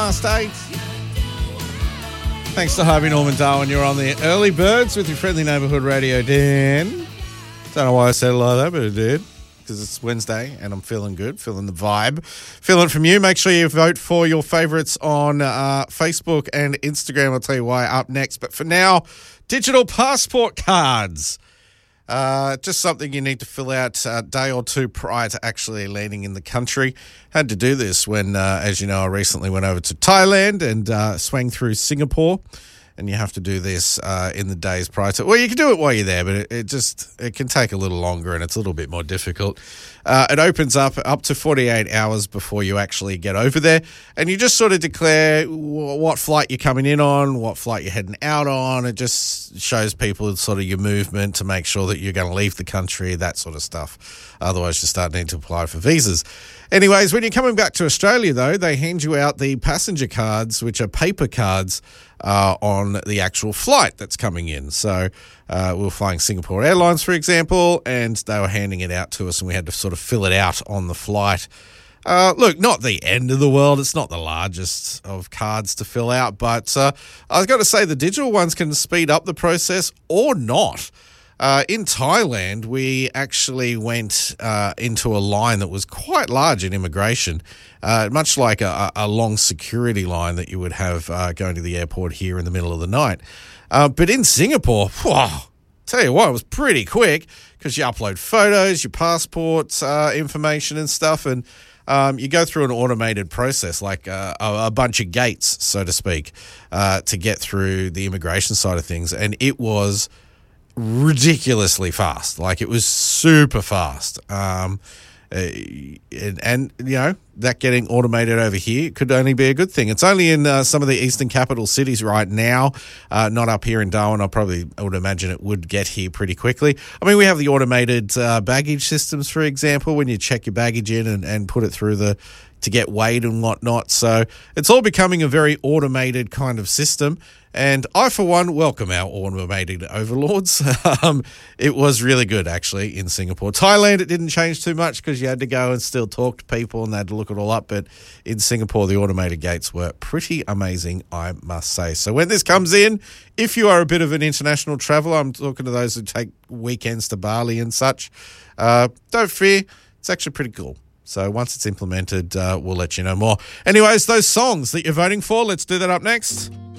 8. Thanks to Harvey Norman Darwin. You're on the early birds with your friendly neighbourhood radio, Dan. Don't know why I said it like that, but it did. Because it's Wednesday and I'm feeling good, feeling the vibe. Feeling it from you. Make sure you vote for your favourites on Facebook and Instagram. I'll tell you why up next. But for now, digital passport cards. Just something you need to fill out a day or two prior to actually landing in the country. Had to do this when, as you know, I recently went over to Thailand and swang through Singapore. And you have to do this in the days prior to. Well, you can do it while you're there, but it can take a little longer and it's a little bit more difficult. It opens up to 48 hours before you actually get over there, and you just sort of declare what flight you're coming in on, what flight you're heading out on. It just shows people sort of your movement to make sure that you're going to leave the country, that sort of stuff. Otherwise, you start needing to apply for visas. Anyways, when you're coming back to Australia, though, they hand you out the passenger cards, which are paper cards, on the actual flight that's coming in. So we were flying Singapore Airlines, for example, and they were handing it out to us, and we had to sort of fill it out on the flight. Look, not the end of the world. It's not the largest of cards to fill out, but I've got to say the digital ones can speed up the process or not. In Thailand, we actually went into a line that was quite large in immigration, much like a long security line that you would have going to the airport here in the middle of the night. But in Singapore, tell you what, it was pretty quick because you upload photos, your passport information and stuff, and you go through an automated process, like a bunch of gates, so to speak, to get through the immigration side of things. And it was ridiculously fast. Like, it was super fast. And you know, that getting automated over here could only be a good thing. It's only in some of the eastern capital cities right now, not up here in Darwin. I would imagine it would get here pretty quickly. I mean, we have the automated baggage systems, for example, when you check your baggage in and put it through to get weighed and whatnot. So it's all becoming a very automated kind of system. And I, for one, welcome our automated overlords. It was really good, actually, in Singapore. Thailand, it didn't change too much because you had to go and still talk to people and they had to look it all up. But in Singapore, the automated gates were pretty amazing, I must say. So when this comes in, if you are a bit of an international traveller, I'm talking to those who take weekends to Bali and such, don't fear, it's actually pretty cool. So once it's implemented, we'll let you know more. Anyways, those songs that you're voting for, let's do that up next.